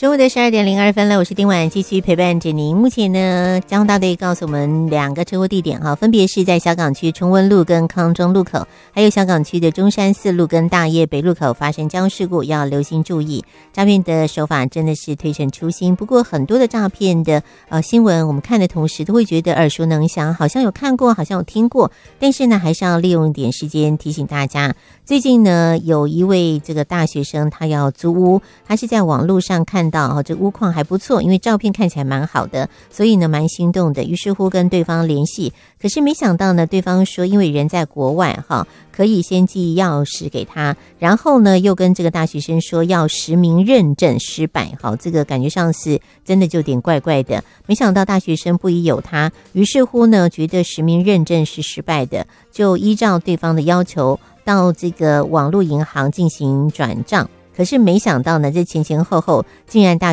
中午的12:02了，我是丁婉，继续陪伴着您。目前呢，交通大队告诉我们2个车祸地点哈，分别是在小港区崇文路跟康庄路口，还有小港区的中山四路跟大业北路口发生交通事故，要留心注意。诈骗的手法真的是推陈出新，不过很多的诈骗的新闻，我们看的同时都会觉得耳熟能详，好像有看过，好像有听过，但是呢，还是要利用一点时间提醒大家。最近呢，有一位这个大学生，他要租屋，他是在网络上看到这屋况还不错，因为照片看起来蛮好的，所以呢蛮心动的，于是乎跟对方联系。可是没想到呢，对方说因为人在国外可以先寄钥匙给他，然后呢又跟这个大学生说要实名认证失败，这个感觉上是真的就有点怪怪的。没想到大学生不疑有他，于是乎呢觉得实名认证是失败的，就依照对方的要求到这个网络银行进行转账。可是没想到呢，这前前后后竟然大